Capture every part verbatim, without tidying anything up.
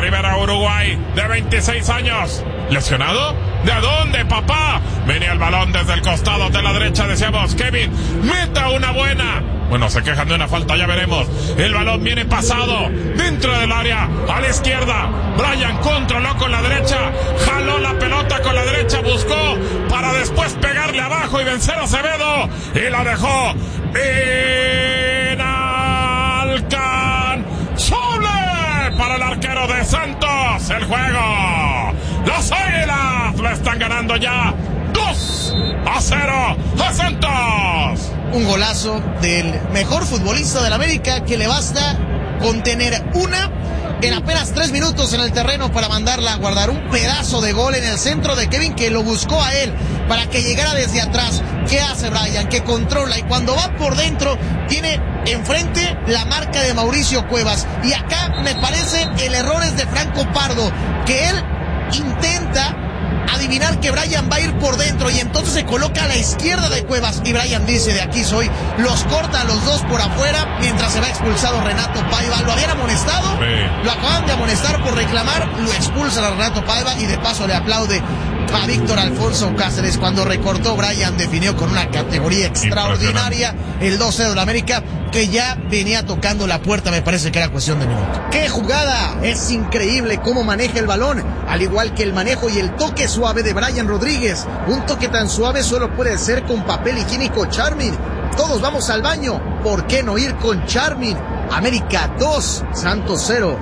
Rivera, Uruguay, de veintiséis años. ¿Lesionado? ¿De dónde, papá? Venía el balón desde el costado de la derecha, decíamos, Kevin, meta una buena. Bueno, se quejan de una falta, ya veremos. El balón viene pasado dentro del área, a la izquierda. Bryan controló con la derecha, jaló la pelota con la derecha, buscó para después pegarle abajo y vencer a Acevedo. Y la dejó inalcanzable para el arquero de Santos. El juego. Los Águilas lo están ganando ya dos a cero a Santos. Un golazo del mejor futbolista del América, que le basta con tener una en apenas tres minutos en el terreno para mandarla a guardar. Un pedazo de gol en el centro de Kevin, que lo buscó a él para que llegara desde atrás. ¿Qué hace Bryan? Que controla, y cuando va por dentro tiene enfrente la marca de Mauricio Cuevas. Y acá me parece el error es de Franco Pardo, que él intenta adivinar que Bryan va a ir por dentro y entonces se coloca a la izquierda de Cuevas y Bryan dice: de aquí soy. Los corta a los dos por afuera mientras se va expulsado Renato Paiva. Lo habían amonestado, sí. Lo acaban de amonestar por reclamar, lo expulsan a Renato Paiva y de paso le aplaude a Víctor Alfonso Cáceres. Cuando recortó, Bryan definió con una categoría extraordinaria el dos cero de la América, que ya venía tocando la puerta. Me parece que era cuestión de minutos. ¡Qué jugada! Es increíble cómo maneja el balón, al igual que el manejo y el toque suave de Brian Rodríguez. Un toque tan suave solo puede ser con papel higiénico Charmin. Todos vamos al baño, ¿por qué no ir con Charmin? América dos, Santos cero.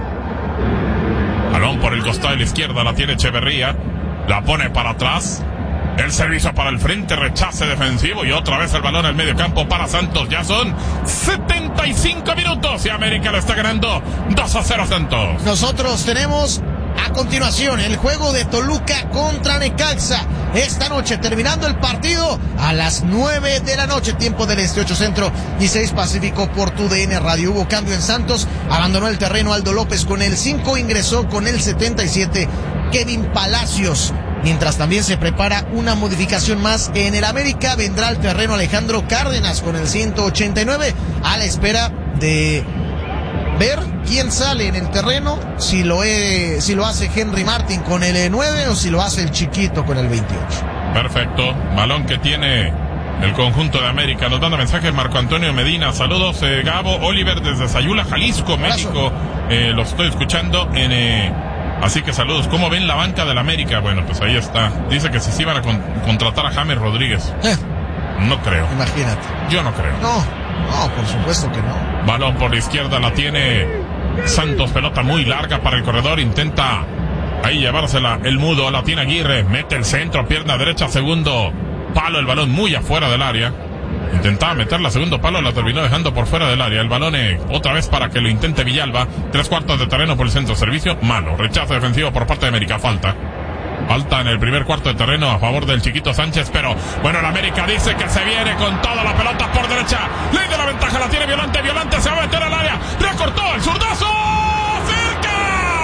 Balón por el costado de la izquierda, la tiene Echeverría, la pone para atrás. El servicio para el frente, rechace defensivo y otra vez el balón al medio campo para Santos. Ya son setenta y cinco minutos y América lo está ganando dos a cero a Santos. Nosotros tenemos a continuación el juego de Toluca contra Necaxa. Esta noche, terminando el partido a las nueve de la noche, tiempo del Este, ocho Centro y seis Pacífico por tu D N Radio. Hubo cambio en Santos, abandonó el terreno Aldo López con el cinco, ingresó con el setenta y siete Kevin Palacios. Mientras también se prepara una modificación más en el América, vendrá al terreno Alejandro Cárdenas con el ciento ochenta y nueve, a la espera de ver quién sale en el terreno, si lo, he, si lo hace Henry Martin con el nueve o si lo hace el Chiquito con el veintiocho. Perfecto, balón que tiene el conjunto de América. Nos manda mensaje Marco Antonio Medina. Saludos, eh, Gabo Oliver desde Sayula, Jalisco, México. Eh, lo estoy escuchando en... Eh, Así que saludos. ¿Cómo ven la banca del América? Bueno, pues ahí está. Dice que si sí van a con- contratar a James Rodríguez. Eh, no creo. Imagínate. Yo no creo. No, no, por supuesto que no. Balón por la izquierda, la tiene Santos. Pelota muy larga para el corredor. Intenta ahí llevársela el Mudo. La tiene Aguirre. Mete el centro, pierna derecha, segundo palo. El balón muy afuera del área. Intentaba meterla, segundo palo, la terminó dejando por fuera del área. El balón eh, otra vez para que lo intente Villalba. Tres cuartos de terreno por el centro, servicio malo. Rechazo defensivo por parte de América. Falta. Falta en el primer cuarto de terreno a favor del Chiquito Sánchez. Pero bueno, el América dice que se viene con toda la pelota por derecha. Ley de la ventaja, la tiene Violante. Violante se va a meter al área. Recortó el zurdazo. ¡Cerca!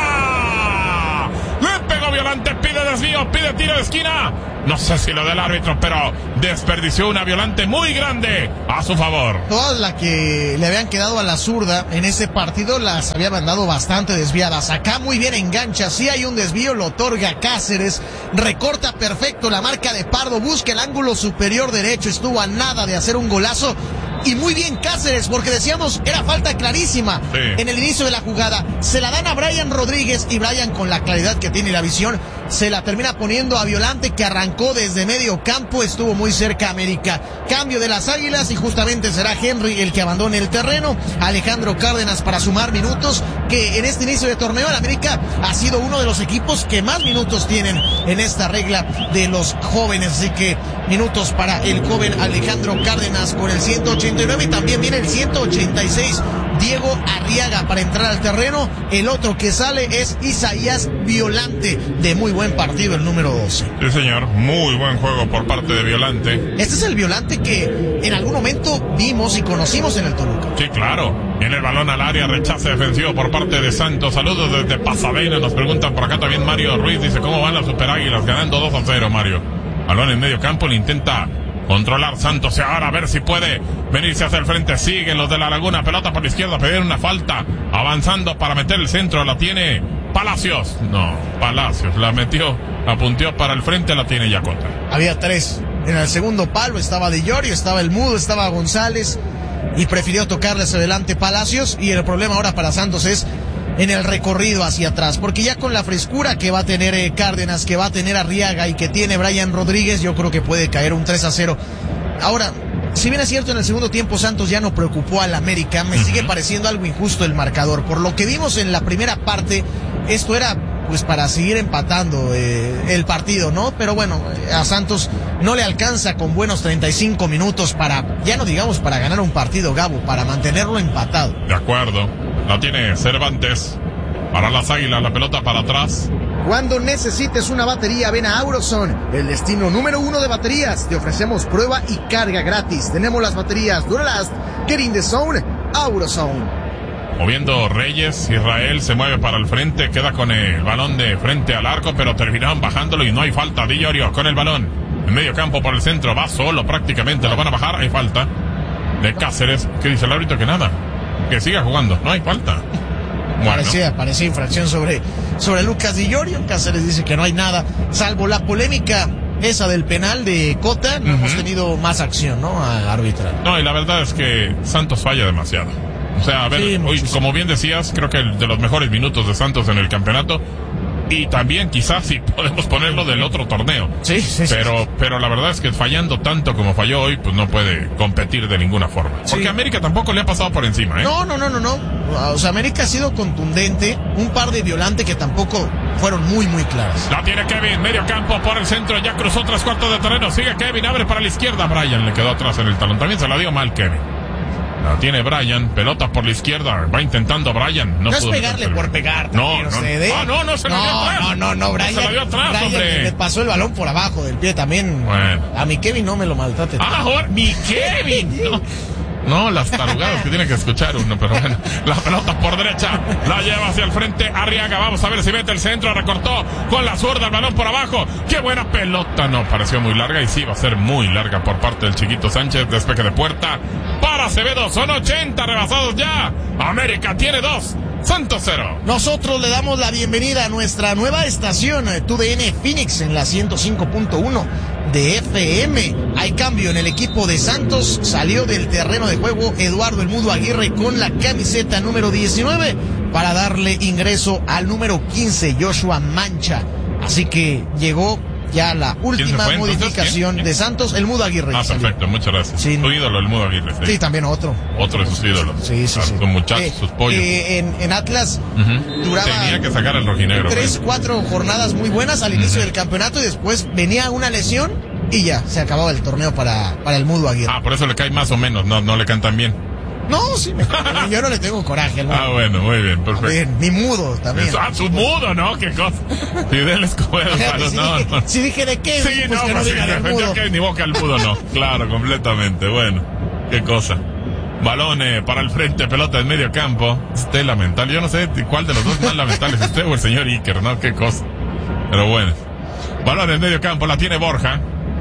Le pegó Violante, pide desvío, pide tiro de esquina. No sé si lo del árbitro, pero desperdició una Violante muy grande a su favor. Todas las que le habían quedado a la zurda en ese partido las había mandado bastante desviadas. Acá muy bien engancha, sí hay un desvío, lo otorga Cáceres, recorta perfecto la marca de Pardo, busca el ángulo superior derecho, estuvo a nada de hacer un golazo. Y muy bien Cáceres, porque decíamos, era falta clarísima sí. En el inicio de la jugada. Se la dan a Brian Rodríguez y Brian, con la claridad que tiene y la visión, se la termina poniendo a Violante, que arrancó desde medio campo, estuvo muy cerca América. Cambio de las Águilas y justamente será Henry el que abandone el terreno. Alejandro Cárdenas para sumar minutos, que en este inicio de torneo el América ha sido uno de los equipos que más minutos tienen en esta regla de los jóvenes. Así que minutos para el joven Alejandro Cárdenas con el ciento ochenta y nueve y también viene el ciento ochenta y seis Diego Arriaga para entrar al terreno. El otro que sale es Isaías Violante, de muy buen partido, el número doce. Sí, señor, muy buen juego por parte de Violante. Este es el Violante que en algún momento vimos y conocimos en el Toluca. Sí, claro. Viene el balón al área, rechace defensivo por parte de Santos. Saludos desde Pasadena, nos preguntan por acá también Mario Ruiz. Dice, ¿cómo van las Super Águilas? Ganando dos a cero, Mario. Balón en medio campo, le intenta controlar Santos y ahora a ver si puede venirse hacia el frente. Siguen los de la Laguna, pelota por la izquierda, pedir una falta, avanzando para meter el centro, la tiene Palacios. No, Palacios la metió, la punteó para el frente, la tiene Yacota. Había tres. En el segundo palo estaba Di Llorio, estaba el Mudo, estaba González y prefirió tocarle hacia adelante Palacios. Y el problema ahora para Santos es en el recorrido hacia atrás, porque ya con la frescura que va a tener eh, Cárdenas, que va a tener Arriaga y que tiene Brian Rodríguez, yo creo que puede caer un tres a cero. Ahora, si bien es cierto, en el segundo tiempo Santos ya no preocupó al América, me uh-huh. sigue pareciendo algo injusto el marcador. Por lo que vimos en la primera parte, esto era pues para seguir empatando eh, el partido, ¿no? Pero bueno, a Santos no le alcanza con buenos treinta y cinco minutos para, ya no digamos para ganar un partido, Gabo, para mantenerlo empatado. De acuerdo, la tiene Cervantes para las Águilas, la pelota para atrás. Cuando necesites una batería, ven a Auroson, el destino número uno de baterías. Te ofrecemos prueba y carga gratis. Tenemos las baterías Duralast, Get in the Zone, Auroson. Moviendo Reyes, Israel se mueve para el frente, queda con el balón de frente al arco, pero terminaron bajándolo y no hay falta. Di Llorio con el balón en medio campo por el centro, va solo prácticamente, lo van a bajar, hay falta de Cáceres. ¿Qué dice el árbitro? Que nada, que siga jugando, no hay falta. Bueno. Parecía, parecía infracción sobre, sobre Lucas Di Llorio. Cáceres dice que no hay nada, salvo la polémica esa del penal de Cota. No uh-huh. hemos tenido más acción, ¿no? A arbitrar. No, y la verdad es que Santos falla demasiado. O sea, a ver, sí, hoy, como bien decías, creo que el de los mejores minutos de Santos en el campeonato. Y también quizás si podemos ponerlo del otro torneo. Sí, sí, pero, sí, sí. Pero la verdad es que fallando tanto como falló hoy, pues no puede competir de ninguna forma. Porque sí. América tampoco le ha pasado por encima, ¿eh? No, no, no, no, no. O sea, América ha sido contundente. Un par de Violante que tampoco fueron muy, muy claras. La tiene Kevin, medio campo por el centro, ya cruzó tres cuartos de terreno. Sigue Kevin, abre para la izquierda. Brian le quedó atrás en el talón. También se la dio mal Kevin. La tiene Brian, pelota por la izquierda, va intentando Brian. No, no es pegarle por pegar. No, no, no, ah, no, no, se la dio atrás. No, no, no, Brian. No se la dio atrás, Brian hombre. Le pasó el balón por abajo del pie también. Bueno. A mi Kevin no me lo maltrate. Ah, ahora, mi Kevin. No. No, las tarugadas que tiene que escuchar uno, pero bueno. La pelota por derecha, la lleva hacia el frente Arriaga, vamos a ver si mete el centro, recortó con la zurda el balón por abajo. ¡Qué buena pelota! No, pareció muy larga y sí va a ser muy larga por parte del chiquito Sánchez. Despeje de puerta para Acevedo, son ochenta rebasados ya. América tiene dos, Santos cero. Nosotros le damos la bienvenida a nuestra nueva estación, T V N Phoenix, en la ciento cinco punto uno de F M. Hay cambio en el equipo de Santos. Salió del terreno de juego Eduardo El Mudo Aguirre con la camiseta número diecinueve para darle ingreso al número quince, Joshua Mancha. Así que llegó ya la última modificación de Santos, El Mudo Aguirre. Ah, perfecto, muchas gracias. Sí. Tu ídolo, El Mudo Aguirre. Sí, sí también otro. Otro de sus ídolos. Sí, sí, sí. Sus muchachos, eh, sus pollos. Eh, en, en Atlas uh-huh. duraba... Tenía que sacar el rojinegro. Tres, güey. cuatro jornadas muy buenas al inicio uh-huh. del campeonato y después venía una lesión y ya, se acababa el torneo para, para El Mudo Aguirre. Ah, por eso le cae más o menos, no, no le cantan bien. No, sí, me, yo no le tengo coraje al Mudo. Ah, bueno, muy bien, perfecto. Bien, mi Mudo también. Ah, su Mudo, ¿no? Qué cosa. Fidel Escobedo, si no, dije, no. Si dije de qué, sí, pues no, que no pues diga sí, del Mudo. Que ni boca al Mudo, no. Claro, completamente, bueno. Qué cosa. Balón eh, para el frente, pelota en medio campo. Usted lamentable. Yo no sé cuál de los dos más lamentables, usted o el señor Iker, ¿no? Qué cosa. Pero bueno. Balón en medio campo, la tiene Borja.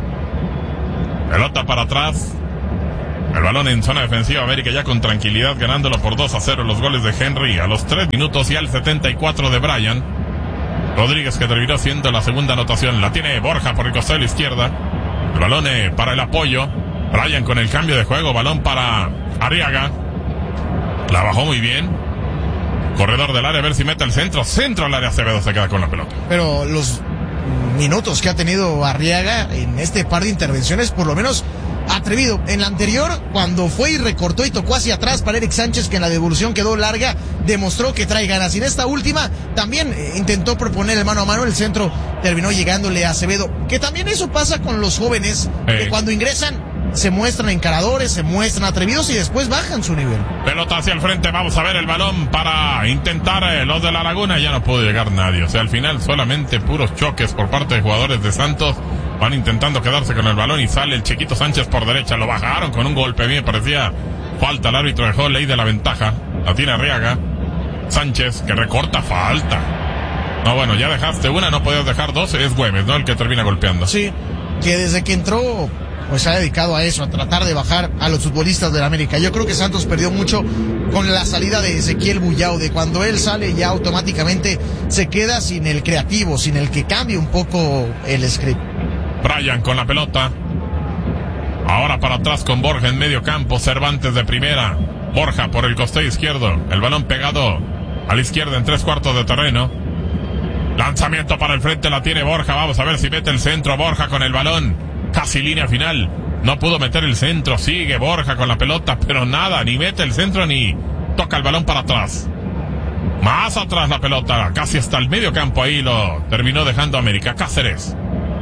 Pelota para atrás. El balón en zona defensiva, América ya con tranquilidad ganándolo por dos a cero. Los goles de Henry a los tres minutos y al setenta y cuatro de Brian Rodríguez, que terminó siendo la segunda anotación. La tiene Borja por el costado de la izquierda. El balón eh, para el apoyo. Brian con el cambio de juego. Balón para Arriaga. La bajó muy bien. Corredor del área, a ver si mete el centro. Centro al área, Acevedo se queda con la pelota. Pero los minutos que ha tenido Arriaga en este par de intervenciones, por lo menos atrevido. En la anterior, cuando fue y recortó y tocó hacia atrás para Eric Sánchez, que en la devolución quedó larga, demostró que trae ganas. Y en esta última también eh, intentó proponer el mano a mano. El centro terminó llegándole a Acevedo. Que también eso pasa con los jóvenes, eh. que cuando ingresan se muestran encaradores, se muestran atrevidos y después bajan su nivel. Pelota hacia el frente, vamos a ver el balón para intentar eh, los de la Laguna. Ya no pudo llegar nadie. O sea, al final solamente puros choques por parte de jugadores de Santos. Van intentando quedarse con el balón y sale el chiquito Sánchez por derecha. Lo bajaron con un golpe. A mí me parecía falta. El árbitro dejó ley de la ventaja. La tiene Arriaga. Sánchez que recorta, falta. No, bueno, ya dejaste una, no podías dejar dos. Es Güemes, ¿no? El que termina golpeando. Sí, que desde que entró pues se ha dedicado a eso, a tratar de bajar a los futbolistas del América. Yo creo que Santos perdió mucho con la salida de Ezequiel Bullao, de cuando él sale ya automáticamente se queda sin el creativo, sin el que cambie un poco el script. Brian con la pelota. Ahora para atrás con Borja en medio campo, Cervantes de primera. Borja por el costado izquierdo, el balón pegado a la izquierda en tres cuartos de terreno. Lanzamiento para el frente, la tiene Borja, vamos a ver si mete el centro. Borja con el balón, casi línea final. No pudo meter el centro, sigue Borja con la pelota, pero nada, ni mete el centro ni toca el balón para atrás. Más atrás la pelota, casi hasta el medio campo, ahí lo terminó dejando América. Cáceres.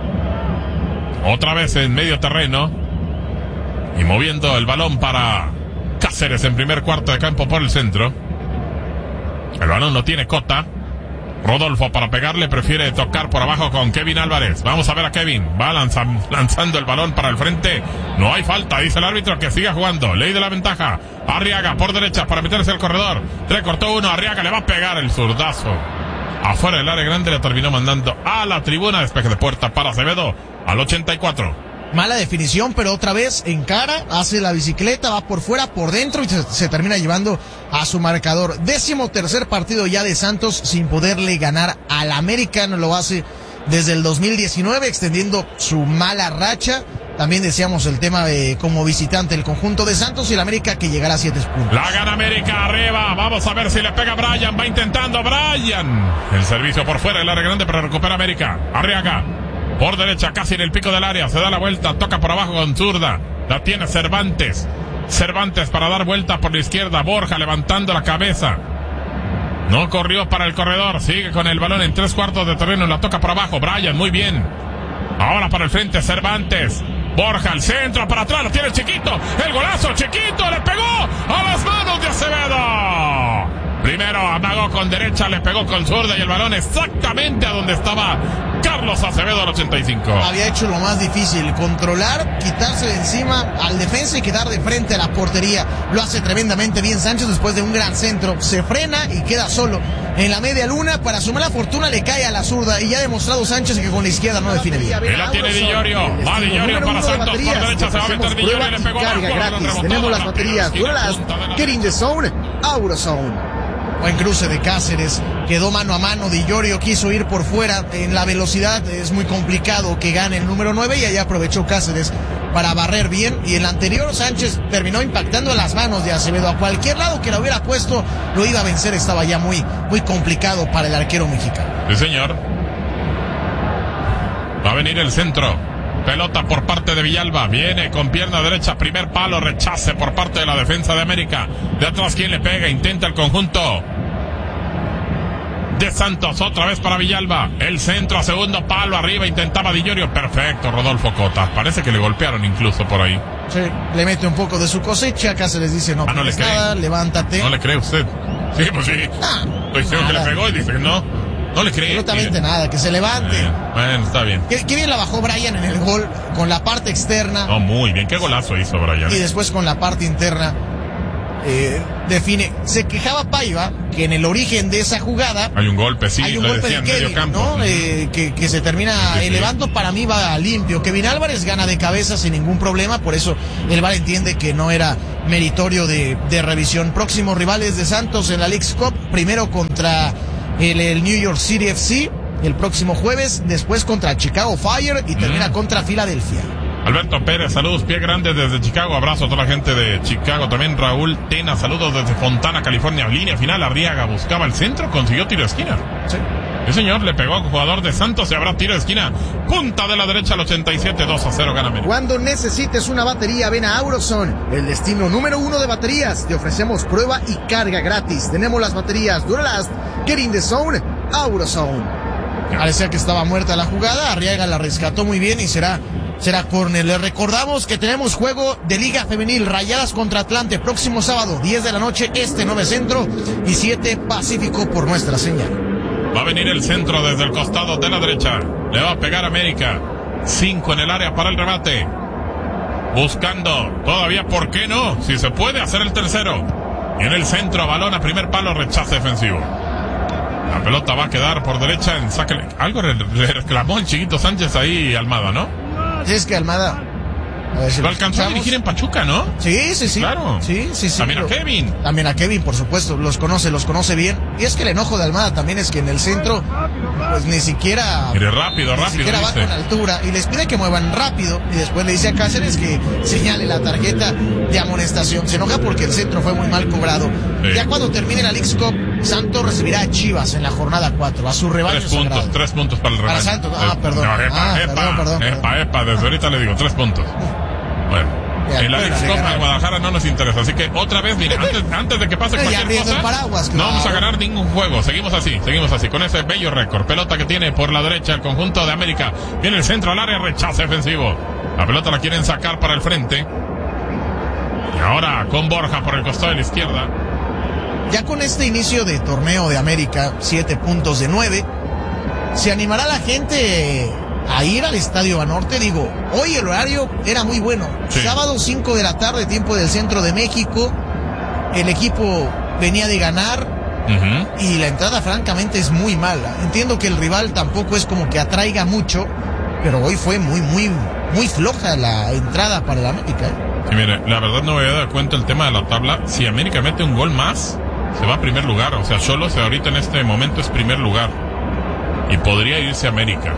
Otra vez en medio terreno. Y moviendo el balón para Cáceres en primer cuarto de campo por el centro. El balón lo tiene Cota. Rodolfo para pegarle prefiere tocar por abajo con Kevin Álvarez. Vamos a ver a Kevin. Va lanza, lanzando el balón para el frente. No hay falta, dice el árbitro, que siga jugando. Ley de la ventaja. Arriaga por derecha para meterse al corredor. Recortó uno. Arriaga le va a pegar el zurdazo. Afuera del área grande, le terminó mandando a la tribuna. Despeje de puerta para Acevedo al ochenta y cuatro. Mala definición, pero otra vez en cara, hace la bicicleta, va por fuera, por dentro y se, se termina llevando a su marcador. Décimo tercer partido ya de Santos sin poderle ganar al América. No lo hace desde el dos mil diecinueve, extendiendo su mala racha. También decíamos el tema de como visitante el conjunto de Santos y el América que llegará a siete puntos. La gana América arriba. Vamos a ver si le pega Brian. Va intentando Brian. El servicio por fuera, el área grande, pero recupera América. Arriaga. Por derecha, casi en el pico del área. Se da la vuelta, toca por abajo con zurda. La tiene Cervantes. Cervantes para dar vuelta por la izquierda. Borja levantando la cabeza. No corrió para el corredor. Sigue con el balón en tres cuartos de terreno. La toca por abajo. Brian, muy bien. Ahora para el frente, Cervantes. Borja al centro, para atrás, lo tiene el Chiquito. El golazo, Chiquito, le pegó a las manos de Acevedo. Primero amagó con derecha, le pegó con zurda y el balón exactamente a donde estaba Carlos Acevedo al ochenta y cinco. Había hecho lo más difícil, controlar, quitarse de encima al defensa y quedar de frente a la portería. Lo hace tremendamente bien Sánchez después de un gran centro. Se frena y queda solo en la media luna. Para su mala fortuna le cae a la zurda y ya ha demostrado Sánchez que con la izquierda no define bien. Él la tiene Di Llorio, va Di Llorio para Santos, por derecha se va a meter Di Llorio y le pegó carga gratis. Tenemos las baterías Duralast, Get in the Zone, Aurozone. Buen cruce de Cáceres, quedó mano a mano. Di Llorio quiso ir por fuera, en la velocidad es muy complicado que gane el número nueve y ahí aprovechó Cáceres para barrer bien. Y en la anterior Sánchez terminó impactando en las manos de Acevedo. A cualquier lado que lo hubiera puesto lo iba a vencer, estaba ya muy, muy complicado para el arquero mexicano. Sí, señor. Va a venir el centro. Pelota por parte de Villalba, viene con pierna derecha, primer palo, rechace por parte de la defensa de América. De atrás, ¿quién le pega? Intenta el conjunto de Santos, otra vez para Villalba. El centro a segundo palo, arriba, intentaba Di Llorio. Perfecto, Rodolfo Cota. Parece que le golpearon incluso por ahí. Sí, le mete un poco de su cosecha, acá se les dice no, ah, no le cree. Nada, levántate. ¿No le cree usted? Sí, pues sí. Ah, lo dijeron que le pegó y dice que no. No le cree. Absolutamente nada, que se levante. Bien, bueno, está bien. Qué, qué bien la bajó Brian en el gol, con la parte externa. No, muy bien. Qué golazo hizo Brian. Y después con la parte interna. Eh, define. Se quejaba Paiva que en el origen de esa jugada hay un golpe, sí, hay un lo golpe decía, de en Kevin, medio campo. ¿no? Eh, que, que se termina sí, sí. elevando. Para mí va limpio. Kevin Álvarez gana de cabeza sin ningún problema, por eso el V A R entiende que no era meritorio de, de revisión. Próximos rivales de Santos en la Leagues Cup, primero contra el, el New York City F C el próximo jueves, después contra Chicago Fire y termina mm. contra Filadelfia. Alberto Pérez, saludos, pie grande desde Chicago, abrazo a toda la gente de Chicago, también Raúl Tena, saludos desde Fontana, California, línea final, Arriaga buscaba el centro, consiguió tiro de esquina. Sí. Sí, señor, le pegó al jugador de Santos y habrá tiro de esquina, punta de la derecha al ochenta y siete, dos a cero, gana América. Cuando necesites una batería, ven a Aurozone, el destino número uno de baterías. Te ofrecemos prueba y carga gratis. Tenemos las baterías Duralast, Get in the Zone, Aurozone. Parecía que estaba muerta la jugada, Arriaga la rescató muy bien y será será córner. Les recordamos que tenemos juego de Liga Femenil, Rayadas contra Atlante, próximo sábado, diez de la noche, este nueve Centro y siete Pacífico por nuestra señal. Va a venir el centro desde el costado de la derecha, le va a pegar América, cinco en el área para el remate, buscando todavía, ¿por qué no? Si se puede hacer el tercero, y en el centro, balón a primer palo, rechace defensivo. La pelota va a quedar por derecha en saque. Algo le reclamó el Chiquito Sánchez ahí, Almada, ¿no? Es que Almada A ver si lo alcanzó a dirigir en Pachuca, ¿no? Sí, sí, sí. Claro. Sí, sí, sí. También lo, a Kevin. También a Kevin, por supuesto. Los conoce, los conoce bien. Y es que el enojo de Almada también es que en el centro, pues ni siquiera... Mire, rápido, ni rápido, siquiera dice. va con altura. Y les pide que muevan rápido. Y después le dice a Cáceres que señale la tarjeta de amonestación. Se enoja porque el centro fue muy mal cobrado. Sí. Ya cuando termine la Leagues Cup, Santos recibirá a Chivas en la jornada cuatro. A su rebaño Tres puntos, sagrado. tres puntos para el rebaño. Para Santos. Ah, perdón. No, epa, ah, epa, perdón, perdón, epa, perdón. epa, desde ahorita le digo, tres puntos. Bueno. Ya, En la bueno, Leagues le Cup a ganaron. Guadalajara no nos interesa, así que otra vez, mire, antes, antes de que pase Ya cualquier abriendo cosa, el paraguas, claro. no vamos a ganar ningún juego. Seguimos así, seguimos así, con ese bello récord. Pelota que tiene por la derecha el conjunto de América. Viene el centro al área, rechazo defensivo. La pelota la quieren sacar para el frente. Y ahora con Borja por el costado de la izquierda. Ya con este inicio de torneo de América, siete puntos de nueve, ¿se animará la gente a ir al Estadio Banorte? Digo, hoy el horario era muy bueno. Sí. Sábado cinco de la tarde, tiempo del centro de México. El equipo venía de ganar Uh-huh. y la entrada francamente es muy mala. Entiendo que el rival tampoco es como que atraiga mucho, pero hoy fue muy, muy, muy floja la entrada para el América. Y mire, la verdad no me había dado cuenta el tema de la tabla. Si América mete un gol más, se va a primer lugar. O sea, Xolos ahorita en este momento es primer lugar. Y podría irse a América.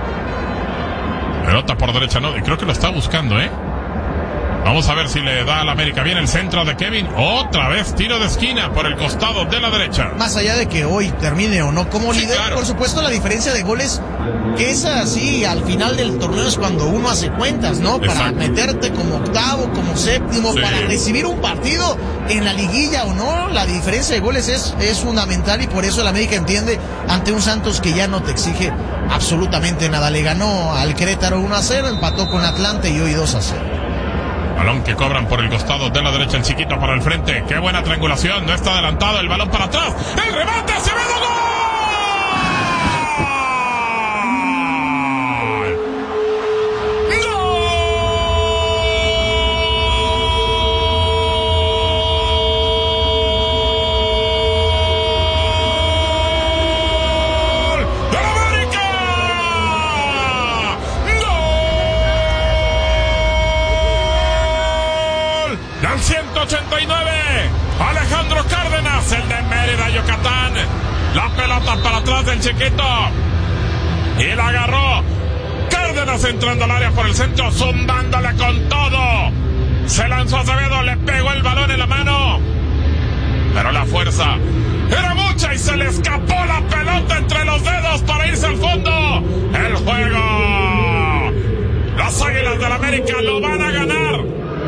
Pelota por derecha, no. Y creo que lo está buscando, ¿eh? Vamos a ver si le da al América. Viene el centro de Kevin. Otra vez tiro de esquina por el costado de la derecha. Más allá de que hoy termine o no como Sí, líder, claro. por supuesto la diferencia de goles, que es así, al final del torneo es cuando uno hace cuentas, ¿no? Para Exacto. meterte como octavo, como séptimo, Sí. para recibir un partido en la liguilla o no, la diferencia de goles es, es fundamental y por eso el América entiende ante un Santos que ya no te exige absolutamente nada. Le ganó al Querétaro uno a cero, empató con Atlante y hoy dos a cero. Balón que cobran por el costado de la derecha, el chiquito para el frente. Qué buena triangulación, no está adelantado, el balón para atrás. El remate, Acevedo, gol. ¡Gol del América! ¡Gol! Del ciento ochenta y nueve, Alejandro Cárdenas, el de Mérida, Yucatán. La pelota para atrás del chiquito. Y la agarró Cárdenas entrando al área por el centro, zumbándole con todo. Se lanzó Acevedo, le pegó el balón en la mano. Pero la fuerza era mucha y se le escapó la pelota entre los dedos para irse al fondo. El juego. Las Águilas del América lo van a ganar.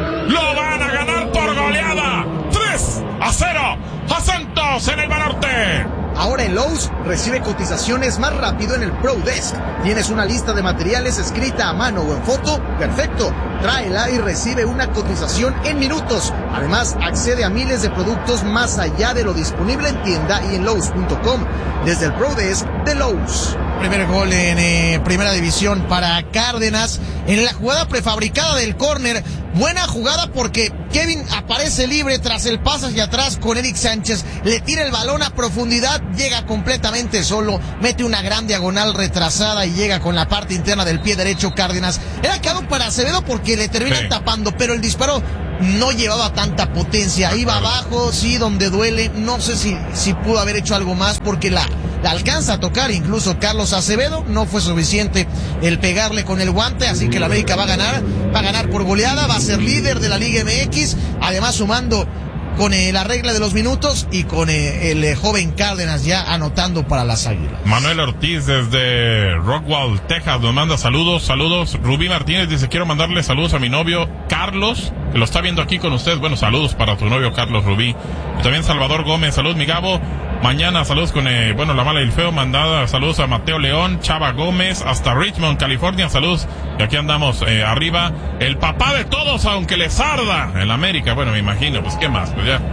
Lo van a ganar por goleada. tres a cero a Santos en el Banorte. Ahora en Lowe's recibe cotizaciones más rápido en el Pro Desk. ¿Tienes una lista de materiales escrita a mano o en foto? Perfecto. Tráela y recibe una cotización en minutos. Además, accede a miles de productos más allá de lo disponible en tienda y en Lowe's punto com. Desde el Pro Desk de Lowe's. Primer gol en eh, primera división para Cárdenas en la jugada prefabricada del córner. Buena jugada porque Kevin aparece libre tras el pase hacia atrás con Eric Sánchez. Le tira el balón a profundidad, llega completamente solo, mete una gran diagonal retrasada y llega con la parte interna del pie derecho Cárdenas. Era quedado para Acevedo porque le terminan Sí. tapando, pero el disparo no llevaba tanta potencia. Iba abajo, sí, donde duele. No sé si, si pudo haber hecho algo más porque la, la alcanza a tocar incluso Carlos Acevedo. No fue suficiente el pegarle con el guante, así que la América va a ganar, va a ganar por goleada, va a ser líder de la Liga M X, además sumando con eh, la regla de los minutos y con eh, el eh, joven Cárdenas ya anotando para las Águilas. Manuel Ortiz desde Rockwall, Texas, nos manda saludos, saludos. Rubí Martínez dice, quiero mandarle saludos a mi novio Carlos, que lo está viendo aquí con usted. Bueno, saludos para tu novio Carlos Rubí. Y también Salvador Gómez, saludos mi Gabo. Mañana saludos con, eh, bueno, la mala y el feo, mandada saludos a Mateo León, Chava Gómez, hasta Richmond, California, saludos. Y aquí andamos eh, arriba, el papá de todos, aunque les arda en América. Bueno, me imagino, pues qué más, pues ya.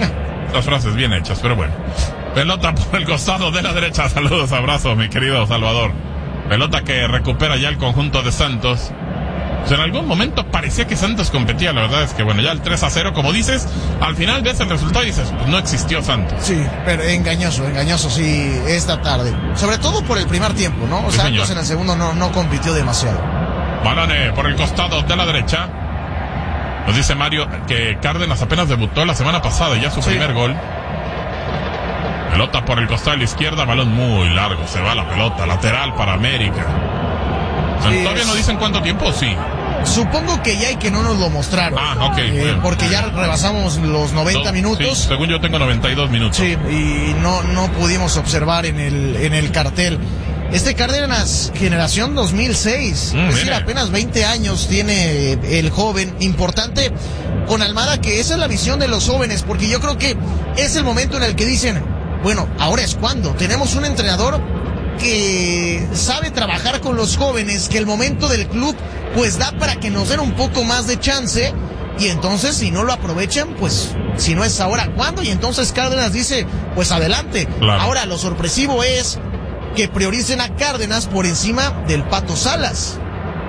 Las frases bien hechas, pero bueno. Pelota por el costado de la derecha, saludos, abrazo, mi querido Salvador. Pelota que recupera ya el conjunto de Santos. O sea, en algún momento parecía que Santos competía, la verdad es que bueno, ya el tres a cero, como dices, al final ves el resultado y dices, pues no existió Santos. Sí, pero engañoso, engañoso sí, esta tarde. Sobre todo por el primer tiempo, ¿no? O Sí, Santos señor. en el segundo no, no compitió demasiado. Balón eh, por el costado de la derecha. Nos dice Mario que Cárdenas apenas debutó la semana pasada, ya su sí. primer gol. Pelota por el costado de la izquierda, balón muy largo, se va la pelota, lateral para América. Sí, ¿todavía es... no dicen cuánto tiempo? Sí. Supongo que ya hay que no nos lo mostraron. Ah, ok. Eh, bueno. Porque ya rebasamos los noventa no, minutos. Sí, según yo tengo noventa y dos minutos. Sí, y no, no pudimos observar en el, en el cartel. Este Cárdenas, generación dos mil seis, mm, es decir, apenas veinte años tiene el joven. Importante con Almada que esa es la visión de los jóvenes, porque yo creo que es el momento en el que dicen, bueno, ahora es cuando. Tenemos un entrenador que sabe trabajar con los jóvenes, que el momento del club pues da para que nos den un poco más de chance, y entonces si no lo aprovechan, pues si no es ahora, ¿cuándo? Y entonces Cárdenas dice, pues adelante. Claro. Ahora lo sorpresivo es que prioricen a Cárdenas por encima del Pato Salas.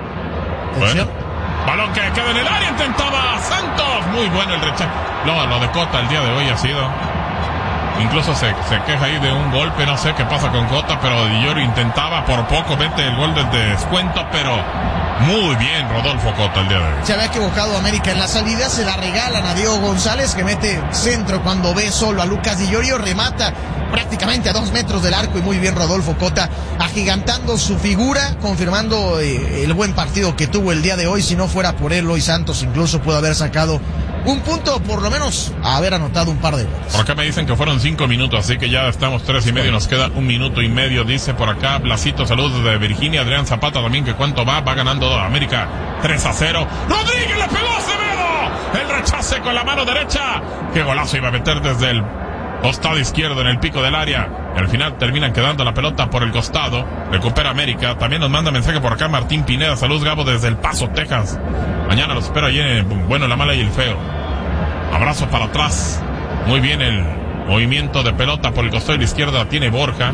Bueno, balón que queda en el área, intentaba Santos, muy bueno el rechazo. No, lo de Cota el día de hoy ha sido, incluso se, se queja ahí de un golpe, no sé qué pasa con Cota, pero Di Llorio intentaba, por poco mete el gol del descuento, pero muy bien Rodolfo Cota el día de hoy. Se había equivocado América en la salida, se la regalan a Diego González, que mete centro cuando ve solo a Lucas Di Llorio, remata prácticamente a dos metros del arco, y muy bien Rodolfo Cota agigantando su figura, confirmando eh, el buen partido que tuvo el día de hoy. Si no fuera por él, hoy Santos incluso pudo haber sacado un punto, por lo menos haber anotado un par de goles. Por acá me dicen que fueron cinco minutos, así que ya estamos tres y medio, nos queda un minuto y medio, dice por acá Blasito, saludos de Virginia. Adrián Zapata también, que cuánto va, va ganando América tres a cero. Rodríguez le pegó a Acevedo, el rechace con la mano derecha, qué golazo iba a meter desde el costado izquierdo en el pico del área, y al final terminan quedando la pelota por el costado, recupera América. También nos manda mensaje por acá Martín Pineda, saludos Gabo desde El Paso, Texas, mañana los espero allí en Bueno, la Mala y el Feo. Abrazo para atrás, muy bien el movimiento de pelota por el costado de la izquierda, tiene Borja,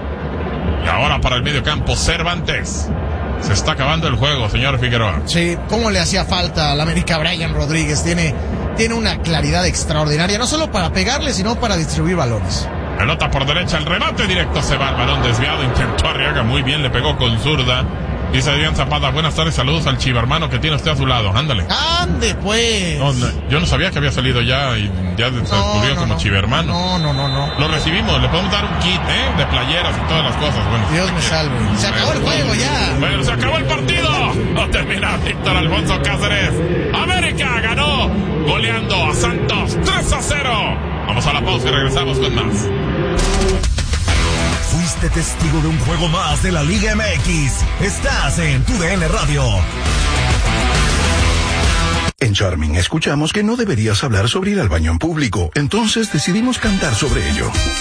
y ahora para el medio campo Cervantes. Se está acabando el juego, señor Figueroa. Sí, cómo le hacía falta al América Brian Rodríguez, tiene tiene una claridad extraordinaria, no solo para pegarle, sino para distribuir balones. Pelota por derecha, el remate directo, se va el balón desviado, intentó Arriaga, muy bien, le pegó con zurda. Dice Adrián Zapata, buenas tardes, saludos al chivermano que tiene usted a su lado, ándale. Ande pues. No, no, yo no sabía que había salido ya y ya se descubrió no, no, como no. chivermano. No, no, no, no. Lo recibimos, le podemos dar un kit, ¿eh? De playeras y todas las cosas. Bueno, Dios me salve. Se acabó el juego ya. Bueno, se acabó el partido. No termina Víctor Alfonso Cáceres. América ganó goleando a Santos tres a cero. Vamos a la pausa y regresamos con más. Fuiste testigo de un juego más de la Liga M X. Estás en tu D N Radio. En Charming escuchamos que no deberías hablar sobre ir al baño en público, entonces decidimos cantar sobre ello.